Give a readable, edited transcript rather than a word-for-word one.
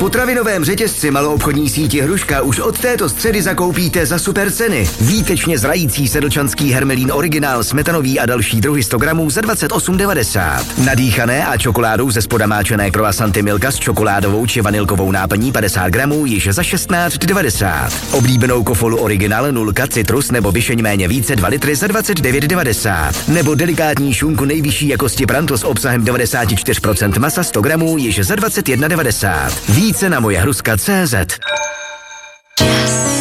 potravinovém řetězci maloobchodní síti Hruška už od této středy zakoupíte za super ceny. Výtečně zrající sedlčanský hermelín originál smetanový a další druhy 100 gramů za 28,90. Nadýchané a čokoládou ze spoda máčené croissanty Milka s čokoládovou či vanilkovou náplní 50 gramů již za 16,90. Oblíbenou kofolu originál 0 citrus nebo vyšeň méně více 2 litry za 29,90. Nebo delikátní šunku nejvyšší jakosti Prantl s obsahem 94% masa 100 gramů již za 21,90. Více na moje hruska.cz.